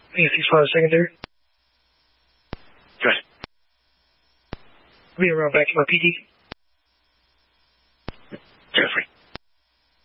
65 secondary. Good. Be around back to my PD.